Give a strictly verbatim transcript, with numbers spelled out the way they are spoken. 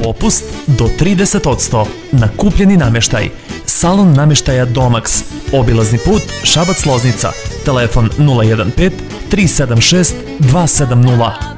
popust do trideset posto na kupljeni namještaj. Salon namještaja Domax, obilazni put Šabac-Loznica, telefon nula jedan pet tri sedam šest dva sedam nula.